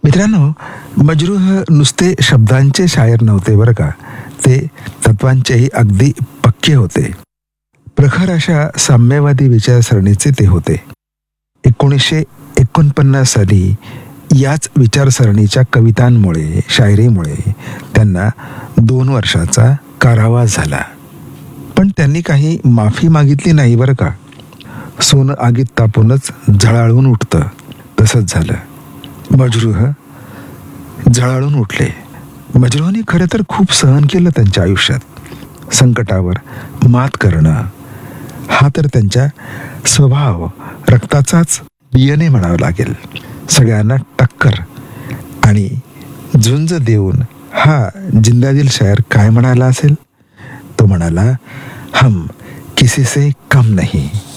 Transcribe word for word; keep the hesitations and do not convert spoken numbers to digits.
मित्रांनो, मजरूह नुसते शब्दांचे शायर नव्हते बरं का, ते तत्वांचेही अगदी पक्के होते. प्रखर अशा साम्यवादी विचारसरणीचे ते होते. एकोणीसशे एकोणपन्नास साली याच विचारसरणीच्या कवितांमुळे, शायरीमुळे त्यांना दोन वर्षाचा कारावास झाला. पण त्यांनी काही माफी मागितली नाही बरं का. सोनं आगीत तापूनच झळाळून उठतं, तसंच झालं. मजरूह झळाळून उठले. मजरूहने खरं तर खूप सहन केलं त्यांच्या आयुष्यात. संकटावर मात करणं हा तर त्यांच्या स्वभाव, रक्ताचाच डी एन ए म्हणावं लागेल. सगळ्यांना टक्कर आणि झुंज देऊन हा जिंदादिल शायर काय म्हणाला असेल? तो म्हणाला, हम किसी से कम नहीं.